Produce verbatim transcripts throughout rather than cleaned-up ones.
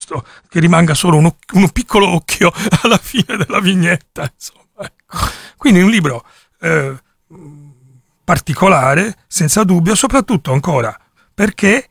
giusto che rimanga solo uno, uno piccolo occhio alla fine della vignetta, insomma, ecco. Quindi un libro eh, particolare, senza dubbio, soprattutto ancora perché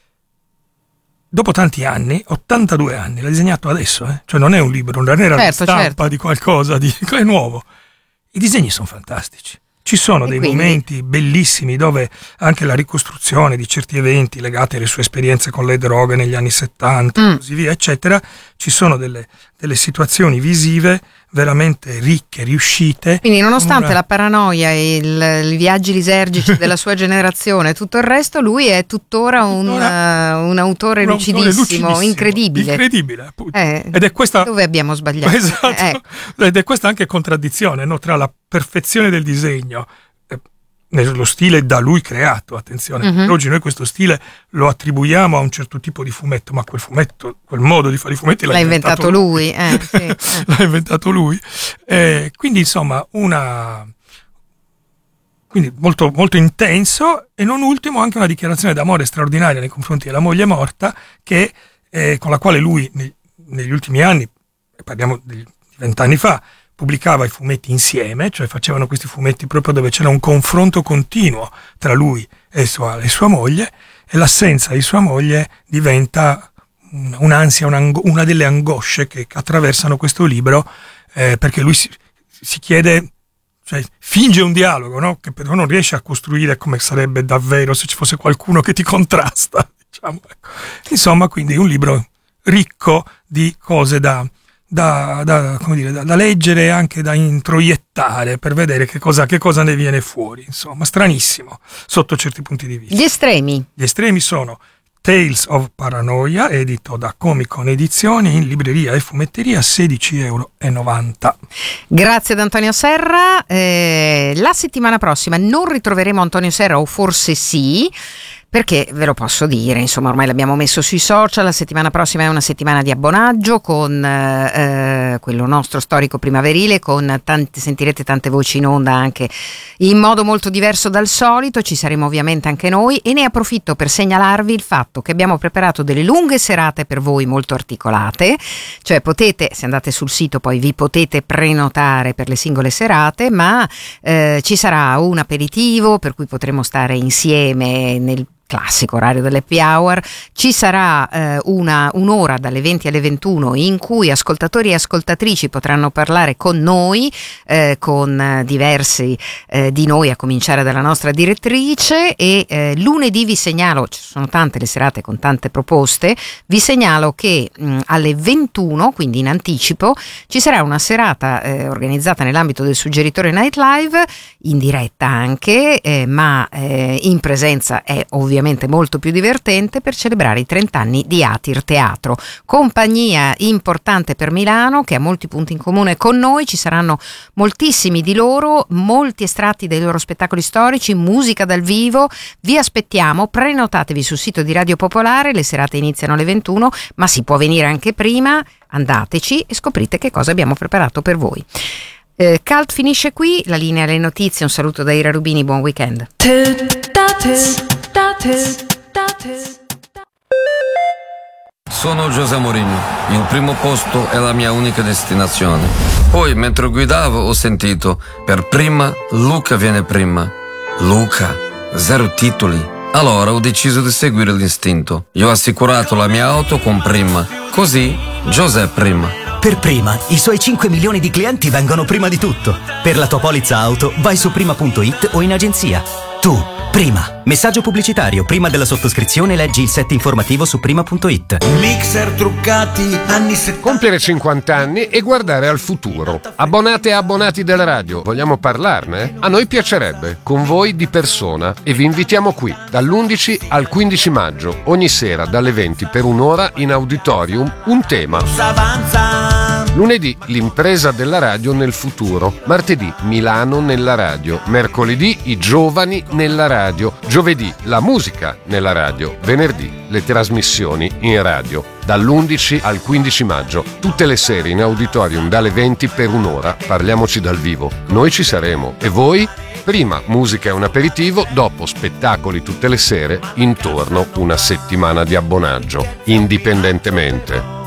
dopo tanti anni, ottantadue anni, l'ha disegnato adesso, eh? Cioè non è un libro, non era certo, la stampa certo. di qualcosa, di, è nuovo. I disegni sono fantastici. Ci sono e dei quindi... momenti bellissimi dove anche la ricostruzione di certi eventi legati alle sue esperienze con le droghe negli anni settanta, mm. così via, eccetera, ci sono delle, delle situazioni visive veramente ricche, riuscite. Quindi nonostante una... la paranoia e il, i viaggi lisergici della sua generazione e tutto il resto, lui è tuttora un, tuttora uh, un autore un lucidissimo, autore lucidissimo, incredibile. Incredibile, appunto. Eh, Ed è questa... Dove abbiamo sbagliato? Esatto. Eh. Ed è questa anche contraddizione, no? Tra la perfezione del disegno, eh, nello stile da lui creato, attenzione, uh-huh. Oggi noi questo stile lo attribuiamo a un certo tipo di fumetto, ma quel fumetto, quel modo di fare i fumetti l'ha, l'ha inventato, inventato lui, lui. Eh, sì, eh. l'ha inventato lui. Eh, quindi insomma una quindi molto, molto intenso, e non ultimo anche una dichiarazione d'amore straordinaria nei confronti della moglie morta, che eh, con la quale lui nei, negli ultimi anni, parliamo di vent'anni fa, pubblicava i fumetti insieme, cioè facevano questi fumetti proprio dove c'era un confronto continuo tra lui e sua, e sua moglie, e l'assenza di sua moglie diventa un'ansia, una delle angosce che attraversano questo libro, eh, perché lui si, si chiede, cioè finge un dialogo, no? Che però non riesce a costruire come sarebbe davvero se ci fosse qualcuno che ti contrasta, diciamo. Insomma, quindi un libro ricco di cose da Da, da, come dire, da, da leggere e anche da introiettare per vedere che cosa, che cosa ne viene fuori, insomma, stranissimo sotto certi punti di vista. Gli estremi. Gli estremi sono Tales of Paranoia, edito da Comicon Edizioni, in libreria e fumetteria, sedici euro e novanta. Grazie ad Antonio Serra. Eh, la settimana prossima non ritroveremo Antonio Serra, o forse sì, perché ve lo posso dire, insomma, ormai l'abbiamo messo sui social. La settimana prossima è una settimana di abbonaggio con eh, quello nostro storico primaverile, con tante, sentirete tante voci in onda anche in modo molto diverso dal solito. Ci saremo ovviamente anche noi, e ne approfitto per segnalarvi il fatto che abbiamo preparato delle lunghe serate per voi molto articolate, cioè potete, se andate sul sito poi vi potete prenotare per le singole serate, ma eh, ci sarà un aperitivo per cui potremo stare insieme nel classico orario dell'happy hour. Ci sarà eh, una, un'ora dalle venti alle ventuno in cui ascoltatori e ascoltatrici potranno parlare con noi, eh, con eh, diversi eh, di noi, a cominciare dalla nostra direttrice, e eh, lunedì vi segnalo, ci sono tante le serate con tante proposte, vi segnalo che mh, alle ventuno, quindi in anticipo, ci sarà una serata eh, organizzata nell'ambito del Suggeritore Night Live, in diretta anche, eh, ma eh, in presenza è ovviamente molto più divertente, per celebrare i trenta anni di Atir Teatro, compagnia importante per Milano che ha molti punti in comune con noi. Ci saranno moltissimi di loro, molti estratti dei loro spettacoli storici, musica dal vivo. Vi aspettiamo, prenotatevi sul sito di Radio Popolare, le serate iniziano alle ventuno, ma si può venire anche prima. Andateci e scoprite che cosa abbiamo preparato per voi. Eh, Cult finisce qui, la linea alle notizie. Un saluto da Ira Rubini, buon weekend. Sono José Mourinho, il primo posto è la mia unica destinazione. Poi mentre guidavo ho sentito, per prima Luca viene prima. Luca, zero titoli. Allora ho deciso di seguire l'istinto. Io ho assicurato la mia auto con Prima, così José prima. Per Prima, i suoi cinque milioni di clienti vengono prima di tutto. Per la tua polizza auto, vai su prima punto it o in agenzia. Tu, Prima. Messaggio pubblicitario. Prima della sottoscrizione leggi il set informativo su prima punto it. Mixer truccati anni settanta. Compiere cinquanta anni e guardare al futuro. Abbonate e abbonati della radio, vogliamo parlarne? A noi piacerebbe, con voi di persona, e vi invitiamo qui dall'undici al quindici maggio, ogni sera dalle venti per un'ora in auditorium, un tema. Lunedì l'impresa della radio nel futuro, martedì Milano nella radio, mercoledì i giovani nella radio, giovedì la musica nella radio, venerdì le trasmissioni in radio. Dall'undici al quindici maggio, tutte le sere in auditorium dalle venti per un'ora, parliamoci dal vivo. Noi ci saremo, e voi? Prima musica e un aperitivo, dopo spettacoli tutte le sere, intorno una settimana di abbonaggio, indipendentemente.